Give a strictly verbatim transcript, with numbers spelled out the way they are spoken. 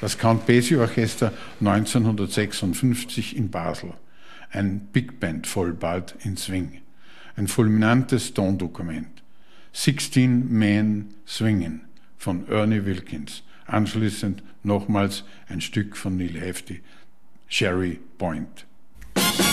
Das Count Basie Orchester neunzehnhundertsechsundfünfzig in Basel. Ein Big Band Vollbart in Swing. Ein fulminantes Tondokument. Sixteen Men Swingen von Ernie Wilkins. Anschließend nochmals ein Stück von Neil Hefti, Sherry Point.